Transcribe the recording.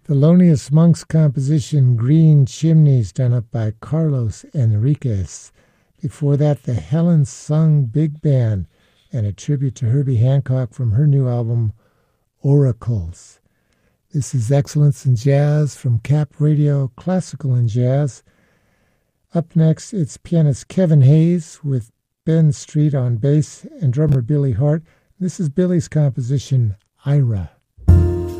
Thelonious Monk's composition Green Chimneys, done up by Carlos Enriquez. Before that, the Helen Sung Big Band, and a tribute to Herbie Hancock from her new album, Oracles. This is Excellence in Jazz from Cap Radio, Classical and Jazz. Up next, it's pianist Kevin Hayes with Ben Street on bass and drummer Billy Hart. This is Billy's composition, Ira.